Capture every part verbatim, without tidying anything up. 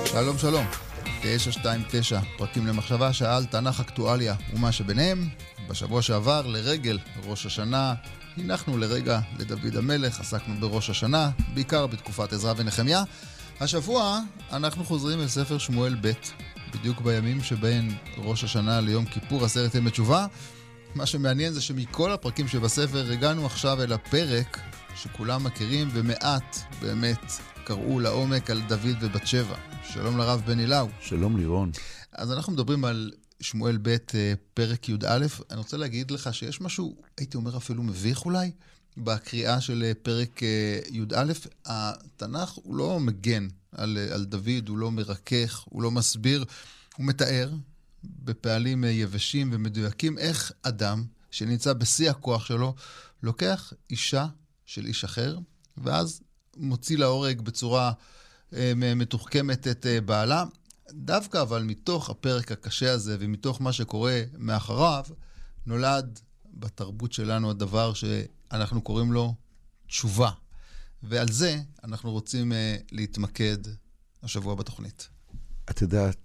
שלום שלום, תשע שתיים תשע, פרקים למחשבה, שעה תנ"ך אקטואליה ומה שביניהם. בשבוע שעבר לרגל ראש השנה הנחנו לרגע לדוד המלך, עסקנו בראש השנה, בעיקר בתקופת עזרא ונחמיה. השבוע אנחנו חוזרים אל ספר שמואל ב', בדיוק בימים שבין ראש השנה ליום כיפור, עשרת ימי תשובה. מה שמעניין זה שמכל הפרקים שבספר הגענו עכשיו אל הפרק שכולם מכירים ומעט באמת קראו לעומק על דוד ובת שבע. שלום לרב בן אילאו. שלום לירון. אז אנחנו מדברים על שמואל ב' פרק י' א'. אני רוצה להגיד לך שיש משהו, הייתי אומר אפילו מביך אולי, בקריאה של פרק י' א'. התנ"ך הוא לא מגן על, על דוד, הוא לא מרכך, הוא לא מסביר, הוא מתאר בפעלים יבשים ומדויקים איך אדם שנמצא בשיא הכוח שלו לוקח אישה של איש אחר, ואז מוציא להורג בצורה מתוחכמת את בעלה. דווקא אבל מתוך הפרק הקשה הזה ומתוך מה שקורה מאחריו, נולד בתרבות שלנו הדבר שאנחנו קוראים לו תשובה. ועל זה אנחנו רוצים להתמקד השבוע בתוכנית. את יודעת,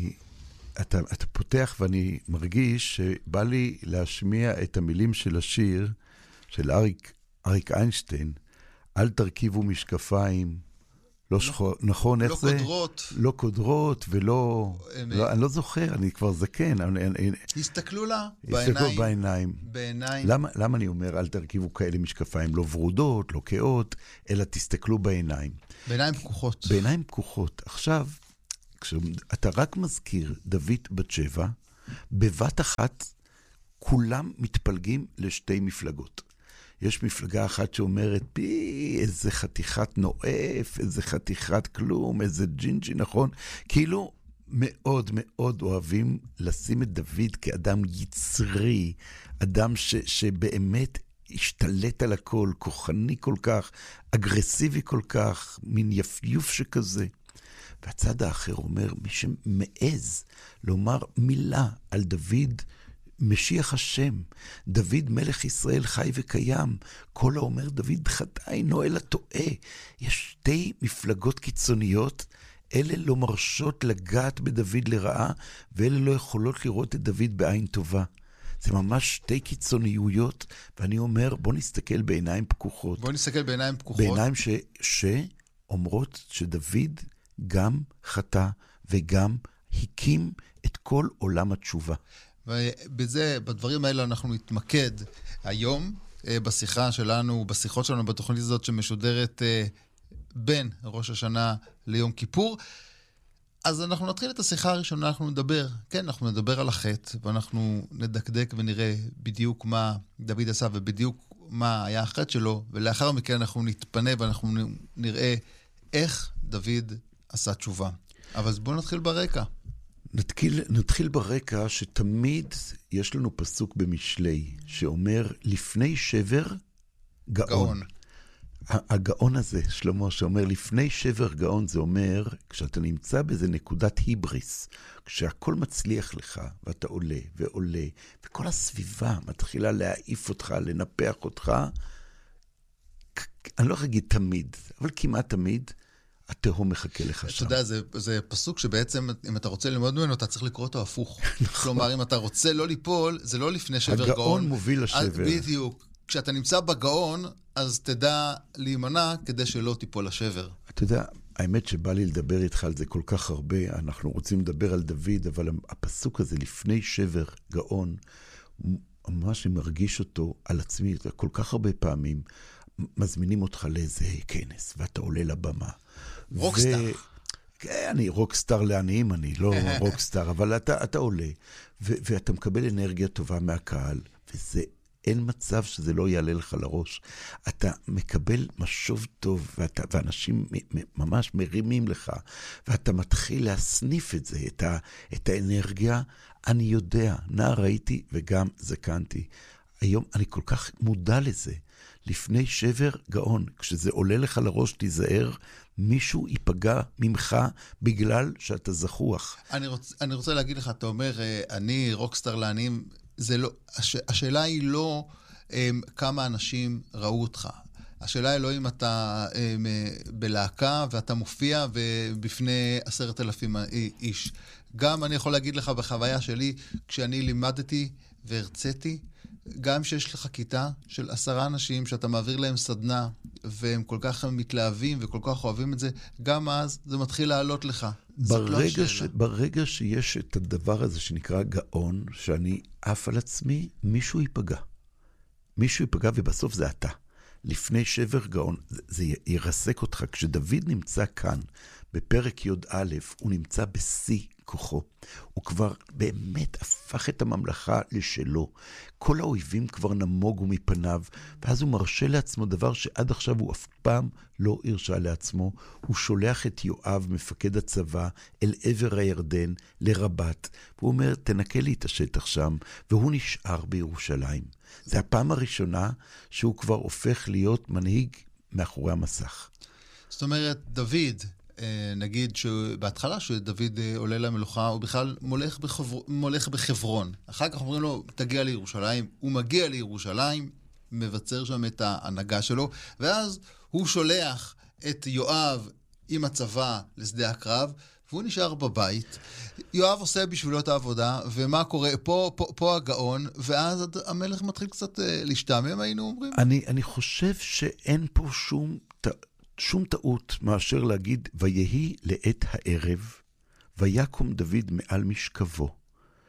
אתה, אתה פותח ואני מרגיש שבא לי להשמיע את המילים של השיר של אריק, אריק איינשטיין, אל תרכיבו משקפיים, לא שחור, נכון, איך זה? לא קודרות. לא קודרות ולא, לא, אני לא זוכר, אני כבר זקן. הסתכלו לה בעיניים. בעיניים. בעיניים. למה, למה אני אומר, אל תרכיבו כאלה משקפיים, לא ורודות, לא קאות, אלא תסתכלו בעיניים. בעיניים פקוחות. בעיניים פקוחות. עכשיו, כשאתה רק מזכיר דוד בת שבע, בבת אחת כולם מתפלגים לשתי מפלגות. יש מפלגה אחת שאומרת, פי, איזה חתיכת נואף, איזה חתיכת כלום, איזה ג'ינג'י, נכון? כאילו מאוד מאוד אוהבים לשים את דוד כאדם יצרי, אדם ש, שבאמת השתלט על הכל, כוחני כל כך, אגרסיבי כל כך, מין יפיוף שכזה. והצד האחר אומר, מי שמעז לומר מילה על דוד, משיח השם, דוד מלך ישראל חי וקיים, כל האומר דוד חטאי נועל הטועה. יש שתי מפלגות קיצוניות, אלה לא מרשות לגעת בדוד לרעה, ואלה לא יכולות לראות את דוד בעין טובה. זה ממש שתי קיצוניויות, ואני אומר, בוא נסתכל בעיניים פקוחות. בוא נסתכל בעיניים פקוחות. בעיניים ש, שאומרות שדוד גם חטא, וגם הקים את כל עולם התשובה. ובזה, בדברים האלה אנחנו נתמקד היום בשיחה שלנו, בשיחות שלנו בתוכנית הזאת שמשודרת בין ראש השנה ליום כיפור. אז אנחנו נתחיל את השיחה הראשונה, אנחנו נדבר, כן, אנחנו נדבר על החטא, ואנחנו נדקדק ונראה בדיוק מה דוד עשה ובדיוק מה היה החטא שלו, ולאחר מכן אנחנו נתפנה ואנחנו נראה איך דוד עשה תשובה. אבל אז בואו נתחיל ברקע. נתחיל, נתחיל ברקע שתמיד יש לנו פסוק במשלי שאומר לפני שבר גאון. גאון. הגאון הזה, שלמה, שאומר לפני שבר גאון, זה אומר כשאתה נמצא באיזה נקודת היבריס, כשהכל מצליח לך ואתה עולה ועולה וכל הסביבה מתחילה להעיף אותך, לנפח אותך, אני לא יכול להגיד תמיד, אבל כמעט תמיד, התהום מחכה לך שם. אתה יודע, זה, זה פסוק שבעצם, אם אתה רוצה ללמוד ממנו, אתה צריך לקרוא אותו הפוך. כלומר, אם אתה רוצה לא ליפול, זה לא לפני שבר גאון. הגאון מוביל לשבר. בדיוק. כשאתה נמצא בגאון, אז תדע להימנע כדי שלא תיפול לשבר. אתה יודע, האמת שבא לי לדבר איתך על זה כל כך הרבה, אנחנו רוצים לדבר על דוד, אבל הפסוק הזה לפני שבר גאון, ממש מרגיש אותו על עצמי, כל כך הרבה פעמים, מזמינים אותך לאיזה כנס, ואתה עולה לבמה. רוקסטאר. ו... כן, אני רוקסטאר לעניים, אני לא רוקסטאר, אבל אתה, אתה עולה, ו- ואתה מקבל אנרגיה טובה מהקהל, וזה, אין מצב שזה לא יעלה לך לראש. אתה מקבל משוב טוב, ואתה, ואנשים ממש מרימים לך, ואתה מתחיל להסניף את זה, את, ה- את האנרגיה. אני יודע, נער הייתי וגם זקנתי. היום אני כל כך מודע לזה. לפני שבר גאון, כשזה עולה לך לראש, תיזהר, מישהו ייפגע ממך בגלל שאתה זכוח. אני רוצה, אני רוצה להגיד לך, אתה אומר, אני רוקסטאר לעניים, זה לא, הש, השאלה היא לא um, כמה אנשים ראו אותך. השאלה היא לא אם אתה אה, בלהקה ואתה מופיע ובפני עשרת אלפים איש. גם אני יכול להגיד לך בחוויה שלי, כשאני לימדתי והרציתי, גם שיש לך כיתה של עשרה אנשים שאתה מעביר להם סדנה, והם כל כך מתלהבים וכל כך אוהבים את זה, גם אז זה מתחיל לעלות לך. ברגע, ש... ברגע שיש את הדבר הזה שנקרא גאון, שאני אף על עצמי, מישהו ייפגע. מישהו ייפגע ובסוף זה אתה. לפני שבר גאון, זה, זה ירסק אותך. כשדוד נמצא כאן, בפרק י"א, הוא נמצא בשיא כוחו. הוא כבר באמת הפך את הממלכה לשלו. כל האויבים כבר נמוגו מפניו, ואז הוא מרשה לעצמו דבר שעד עכשיו הוא אף פעם לא הרשה לעצמו. הוא שולח את יואב, מפקד הצבא, אל עבר הירדן, לרבת, והוא אומר, תנקה לי את השטח שם, והוא נשאר בירושלים. זה הפעם הראשונה שהוא כבר הופך להיות מנהיג מאחורי המסך. זאת אומרת, דוד, נגיד שבהתחלה שדוד עולה למלוכה, הוא בכלל מולך, בחבר... מולך בחברון. אחר כך אומרים לו, תגיע לירושלים. הוא מגיע לירושלים, מבצר שם את ההנהגה שלו, ואז הוא שולח את יואב עם הצבא לשדה הקרב, והוא נשאר בבית. יואב עושה בשבילו את העבודה, ומה קורה? פה, פה, פה הגאון, ואז המלך מתחיל קצת להשתעמם, היינו אומרים? אני, אני חושב שאין פה שום, שום טעות מאשר להגיד, ויהי לעת הערב, ויקום דוד מעל משכבו,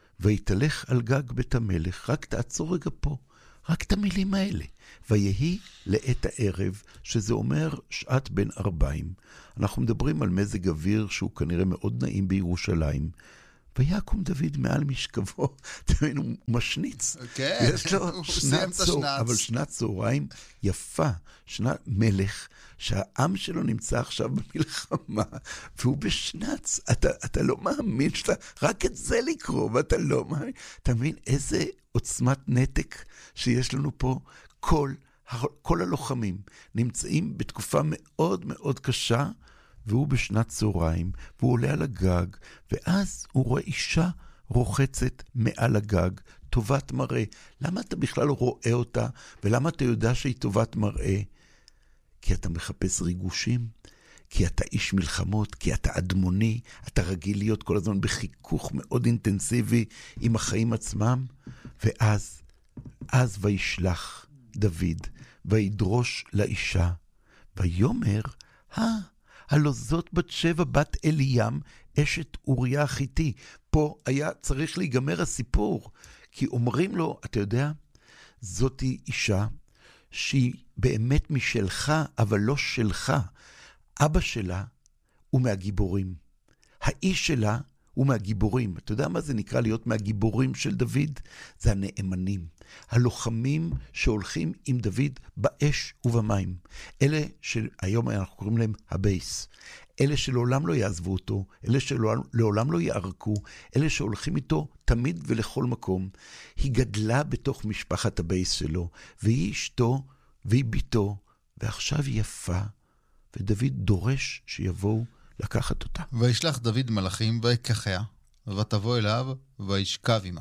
ויתלך על גג בית המלך, רק תעצור רגע פה, רק את המילים האלה. ויהי לעת הערב, שזה אומר שעת בין ארבעים. אנחנו מדברים על מזג אוויר שהוא כנראה מאוד נעים בירושלים. ויקום דוד מעל משכבו, תמיד הוא משניץ. כן, יש לו שנת צהריים, אבל שנת צהריים יפה, שנת מלך, שהעם שלו נמצא עכשיו במלחמה, והוא בשנץ. אתה, אתה לא מאמין שאתה, רק את זה לקרוא, ואתה לא מאמין. אתה מבין איזה עוצמת נתק שיש לנו פה? כל, כל הלוחמים נמצאים בתקופה מאוד מאוד קשה, והוא בשנת צהריים, והוא עולה על הגג, ואז הוא רואה אישה רוחצת מעל הגג, טובת מראה. למה אתה בכלל רואה אותה, ולמה אתה יודע שהיא טובת מראה? כי אתה מחפש ריגושים, כי אתה איש מלחמות, כי אתה אדמוני, אתה רגיל להיות כל הזמן בחיכוך מאוד אינטנסיבי עם החיים עצמם, ואז, אז וישלח דוד, וידרוש לאישה, ויאמר, אה, הלא זאת בת שבע בת אליאם, אשת אוריה החיתי. פה היה צריך להיגמר הסיפור, כי אומרים לו, אתה יודע, זאת אישה שהיא באמת משלך, אבל לא שלך. אבא שלה הוא מהגיבורים. האיש שלה הוא מהגיבורים. אתה יודע מה זה נקרא להיות מהגיבורים של דוד? זה הנאמנים. הלוחמים שהולכים עם דוד באש ובמים. אלה שהיום אנחנו קוראים להם הבייס. אלה שלעולם לא יעזבו אותו, אלה שלעולם לא יערקו, אלה שהולכים איתו תמיד ולכל מקום. היא גדלה בתוך משפחת הבייס שלו, והיא אשתו והיא ביתו, ועכשיו היא יפה, ודוד דורש שיבואו לקחת אותה. וישלח דוד מלאכים ויקחיה, ותבוא אליו וישכב עמה.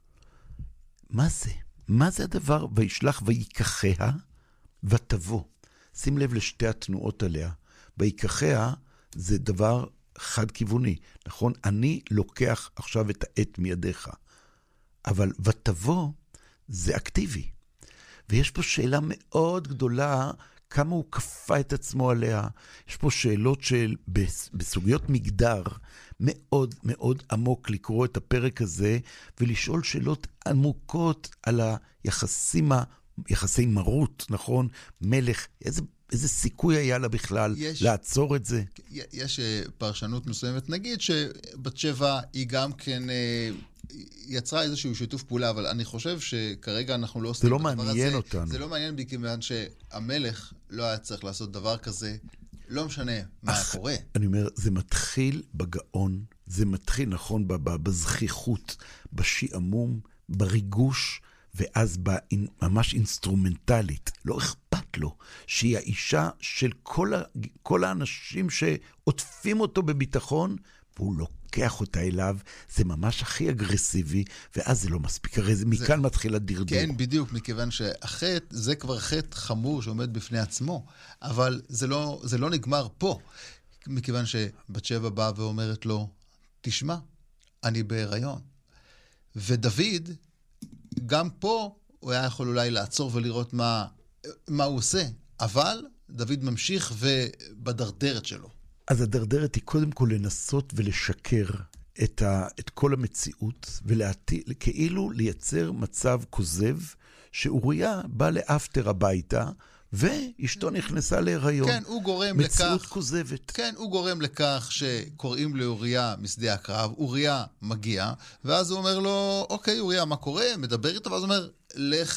מה זה? מה זה הדבר וישלח ויקחיה ותבוא? שים לב לשתי התנועות עליה. ויקחיה זה דבר חד כיווני, נכון? אני לוקח עכשיו את העת מידיך. אבל ותבוא זה אקטיבי. ויש פה שאלה מאוד גדולה, כמה הוא כפה את עצמו עליה. יש פה שאלות של, בסוגיות מגדר, מאוד מאוד עמוק לקרוא את הפרק הזה, ולשאול שאלות עמוקות על היחסים, יחסי מרות, נכון? מלך, איזה, איזה סיכוי היה לה בכלל יש, לעצור את זה? יש פרשנות מסוימת, נגיד שבת שבע היא גם כן יצרה איזשהו שיתוף פעולה, אבל אני חושב שכרגע אנחנו לא עושים זה לא מעניין הזה. אותנו. זה לא מעניין בי, כיוון שהמלך לא היה צריך לעשות דבר כזה, לא משנה מה היה קורה. אני אומר, זה מתחיל בגאון, זה מתחיל, נכון, בזכיחות, בשיעמום, בריגוש, ואז ממש אינסטרומנטלית. לא אכפת לו שהיא האישה של כל, ה, כל האנשים שעוטפים אותו בביטחון, והוא לוקח אותה אליו, זה ממש הכי אגרסיבי, ואז זה לא מספיק, הרי זה מכאן זה... מתחיל הדרדור. כן, בדיוק, מכיוון שהחטא, זה כבר חטא חמור שעומד בפני עצמו, אבל זה לא, זה לא נגמר פה, מכיוון שבת שבע באה ואומרת לו, תשמע, אני בהיריון. ודוד, גם פה הוא היה יכול אולי לעצור ולראות מה, מה הוא עושה, אבל דוד ממשיך ובדרדרת שלו. אז הדרדרת היא קודם כל לנסות ולשקר את, ה, את כל המציאות, וכאילו לייצר מצב כוזב, שאוריה בא לאפטר הביתה, ואשתו נכנסה להיריון. כן, הוא גורם מציאות לכך... מציאות כוזבת. כן, הוא גורם לכך שקוראים לאוריה משדה הקרב, אוריה מגיע, ואז הוא אומר לו, אוקיי, אוריה, מה קורה? מדבר איתו, ואז הוא אומר, לך,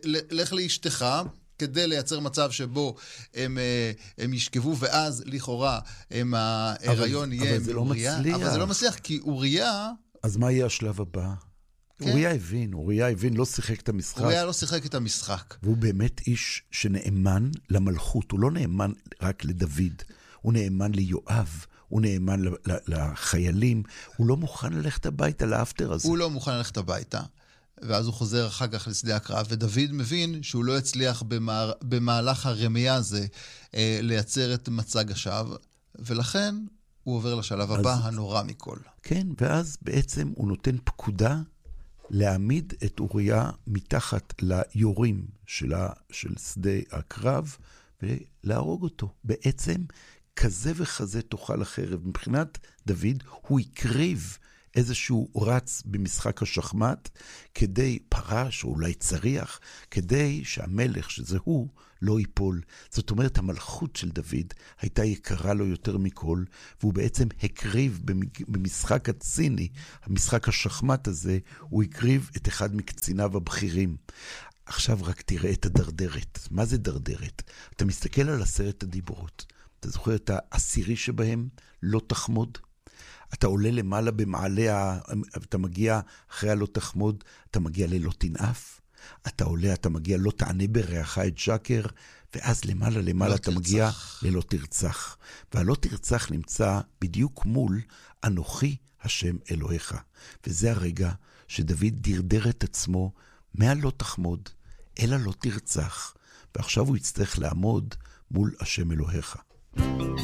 לך לאשתך, כדי לייצר מצב שבו הם, הם ישכבו, ואז לכאורה הם ההיריון יהיה אבל זה לא מצליח. אבל זה לא מצליח, כי אוריה... אז מה יהיה השלב הבא? כן. אוריה הבין, אוריה הבין, לא שיחק את המשחק. אוריה לא שיחק את המשחק. והוא באמת איש שנאמן למלכות, הוא לא נאמן רק לדוד, הוא נאמן ליואב, הוא נאמן לחיילים, הוא לא מוכן ללכת הביתה לאפטר הזה. הוא לא מוכן ללכת הביתה. ואז הוא חוזר אחר כך לשדה הקרב, ודוד מבין שהוא לא הצליח במהר, במהלך הרמייה הזה אה, לייצר את מצג השווא, ולכן הוא עובר לשלב הבא, אז, הנורא מכל. כן, ואז בעצם הוא נותן פקודה להעמיד את אוריה מתחת ליורים שלה, של שדה הקרב, ולהרוג אותו. בעצם כזה וכזה תאכל החרב. מבחינת דוד, הוא הקריב איזשהו רץ במשחק השחמט, כדי פרש, או אולי צריח, כדי שהמלך, שזה הוא, לא ייפול. זאת אומרת, המלכות של דוד הייתה יקרה לו יותר מכל, והוא בעצם הקריב במשחק הציני, המשחק השחמט הזה, הוא הקריב את אחד מקציניו הבכירים. עכשיו רק תראה את הדרדרת. מה זה דרדרת? אתה מסתכל על עשרת הדיברות. אתה זוכר את העשירי שבהם? לא תחמוד. אתה עולה למעלה במעלה, אתה מגיע אחרי הלא תחמוד, אתה מגיע ללא תנאף, אתה עולה, אתה מגיע לא תענה ברעך את שקר, ואז למעלה למעלה אתה מגיע ללא תרצח. והלא תרצח נמצא בדיוק מול אנוכי השם אלוהיך. וזה הרגע שדוד דרדר את עצמו מהלא תחמוד, אלא לא תרצח, ועכשיו הוא יצטרך לעמוד מול השם אלוהיך.